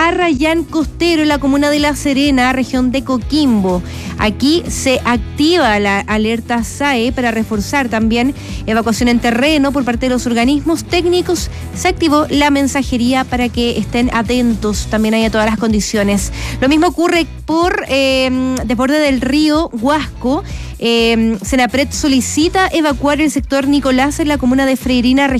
Arrayán Costero, en la comuna de La Serena, región de Coquimbo. Aquí se activa la alerta SAE para reforzar también evacuación en terreno por parte de los organismos técnicos. Se activó la mensajería para que estén atentos también a todas las condiciones. Lo mismo ocurre por desborde del río Huasco. Senapred solicita evacuar el sector Nicolás en la comuna de Freirina,